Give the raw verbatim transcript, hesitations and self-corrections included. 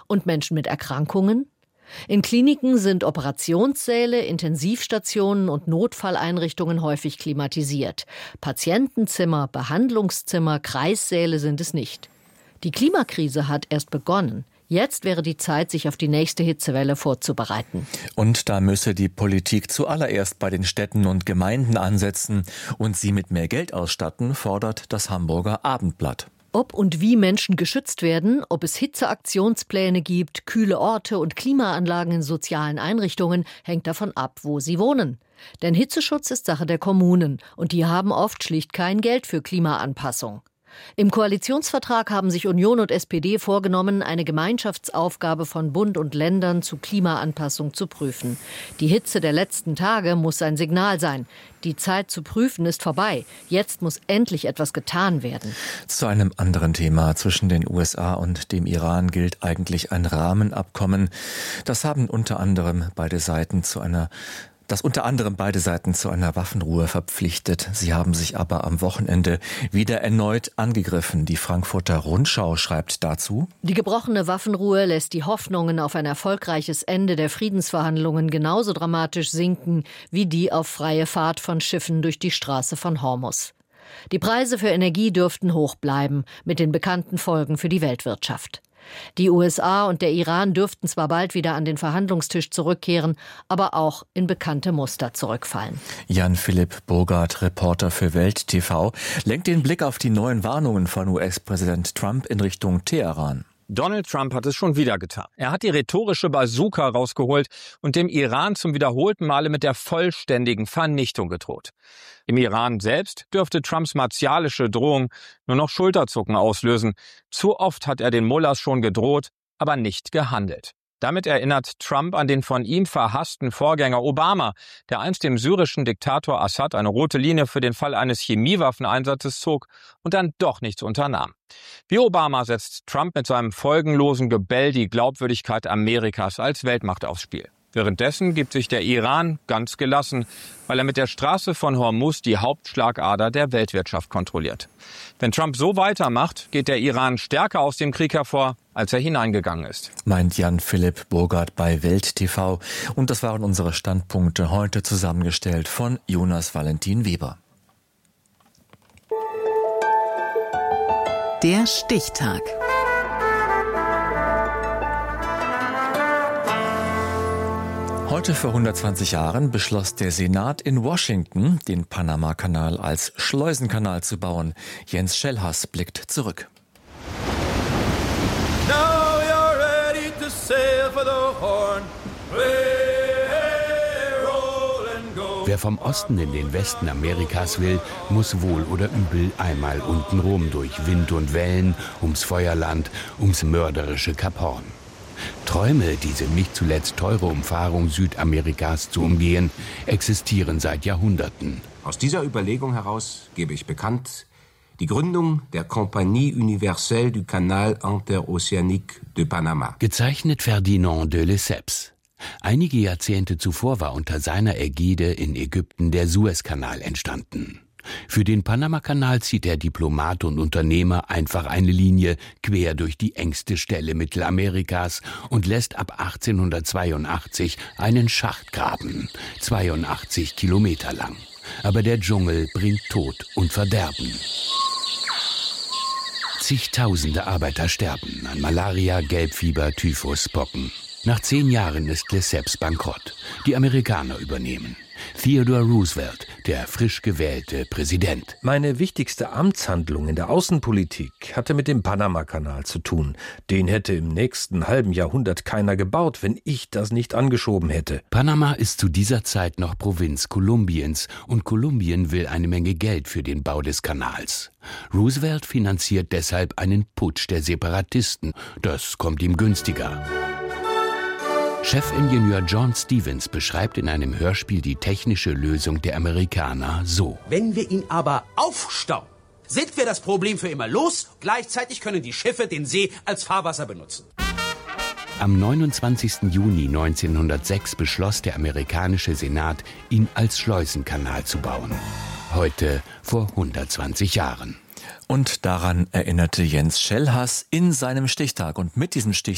Und Menschen mit Erkrankungen? In Kliniken sind Operationssäle, Intensivstationen und Notfalleinrichtungen häufig klimatisiert. Patientenzimmer, Behandlungszimmer, Kreissäle sind es nicht. Die Klimakrise hat erst begonnen. Jetzt wäre die Zeit, sich auf die nächste Hitzewelle vorzubereiten. Und da müsse die Politik zuallererst bei den Städten und Gemeinden ansetzen und sie mit mehr Geld ausstatten, fordert das Hamburger Abendblatt. Ob und wie Menschen geschützt werden, ob es Hitzeaktionspläne gibt, kühle Orte und Klimaanlagen in sozialen Einrichtungen, hängt davon ab, wo sie wohnen. Denn Hitzeschutz ist Sache der Kommunen und die haben oft schlicht kein Geld für Klimaanpassung. Im Koalitionsvertrag haben sich Union und S P D vorgenommen, eine Gemeinschaftsaufgabe von Bund und Ländern zu Klimaanpassung zu prüfen. Die Hitze der letzten Tage muss ein Signal sein. Die Zeit zu prüfen ist vorbei. Jetzt muss endlich etwas getan werden. Zu einem anderen Thema. Zwischen den U S A und dem Iran gilt eigentlich ein Rahmenabkommen. Das haben unter anderem beide Seiten zu einer das unter anderem beide Seiten zu einer Waffenruhe verpflichtet. Sie haben sich aber am Wochenende wieder erneut angegriffen. Die Frankfurter Rundschau schreibt dazu: Die gebrochene Waffenruhe lässt die Hoffnungen auf ein erfolgreiches Ende der Friedensverhandlungen genauso dramatisch sinken wie die auf freie Fahrt von Schiffen durch die Straße von Hormuz. Die Preise für Energie dürften hoch bleiben, mit den bekannten Folgen für die Weltwirtschaft. Die U S A und der Iran dürften zwar bald wieder an den Verhandlungstisch zurückkehren, aber auch in bekannte Muster zurückfallen. Jan-Philipp Burgard, Reporter für Welt T V, lenkt den Blick auf die neuen Warnungen von U S-Präsident Trump in Richtung Teheran. Donald Trump hat es schon wieder getan. Er hat die rhetorische Bazooka rausgeholt und dem Iran zum wiederholten Male mit der vollständigen Vernichtung gedroht. Im Iran selbst dürfte Trumps martialische Drohung nur noch Schulterzucken auslösen. Zu oft hat er den Mullahs schon gedroht, aber nicht gehandelt. Damit erinnert Trump an den von ihm verhassten Vorgänger Obama, der einst dem syrischen Diktator Assad eine rote Linie für den Fall eines Chemiewaffeneinsatzes zog und dann doch nichts unternahm. Wie Obama setzt Trump mit seinem folgenlosen Gebell die Glaubwürdigkeit Amerikas als Weltmacht aufs Spiel. Währenddessen gibt sich der Iran ganz gelassen, weil er mit der Straße von Hormuz die Hauptschlagader der Weltwirtschaft kontrolliert. Wenn Trump so weitermacht, geht der Iran stärker aus dem Krieg hervor, als er hineingegangen ist. Meint Jan-Philipp Burgard bei Welt T V. Und das waren unsere Standpunkte heute zusammengestellt von Jonas Valentin Weber. Der Stichtag. Heute vor hundertzwanzig Jahren beschloss der Senat in Washington, den Panama-Kanal als Schleusenkanal zu bauen. Jens Schellhass blickt zurück. Now you're ready to sail for the Horn. Wer vom Osten in den Westen Amerikas will, muss wohl oder übel einmal untenrum durch Wind und Wellen, ums Feuerland, ums mörderische Kap Horn. Träume, diese nicht zuletzt teure Umfahrung Südamerikas zu umgehen, existieren seit Jahrhunderten. Aus dieser Überlegung heraus gebe ich bekannt die Gründung der Compagnie Universelle du Canal Interoceanique de Panama. Gezeichnet Ferdinand de Lesseps. Einige Jahrzehnte zuvor war unter seiner Ägide in Ägypten der Suezkanal entstanden. Für den Panamakanal zieht der Diplomat und Unternehmer einfach eine Linie quer durch die engste Stelle Mittelamerikas und lässt ab achtzehnhundertzweiundachtzig einen Schacht graben, zweiundachtzig Kilometer lang. Aber der Dschungel bringt Tod und Verderben. Zigtausende Arbeiter sterben an Malaria, Gelbfieber, Typhus, Pocken. Nach zehn Jahren ist Lesseps bankrott. Die Amerikaner übernehmen. Theodore Roosevelt, der frisch gewählte Präsident. Meine wichtigste Amtshandlung in der Außenpolitik hatte mit dem Panamakanal zu tun. Den hätte im nächsten halben Jahrhundert keiner gebaut, wenn ich das nicht angeschoben hätte. Panama ist zu dieser Zeit noch Provinz Kolumbiens und Kolumbien will eine Menge Geld für den Bau des Kanals. Roosevelt finanziert deshalb einen Putsch der Separatisten. Das kommt ihm günstiger. Chefingenieur John Stevens beschreibt in einem Hörspiel die technische Lösung der Amerikaner so. Wenn wir ihn aber aufstauen, sind wir das Problem für immer los. Gleichzeitig können die Schiffe den See als Fahrwasser benutzen. Am neunundzwanzigsten Juni neunzehnhundertsechs beschloss der amerikanische Senat, ihn als Schleusenkanal zu bauen. Heute vor hundertzwanzig Jahren. Und daran erinnerte Jens Schellhass in seinem Stichtag. Und mit diesem Stichtag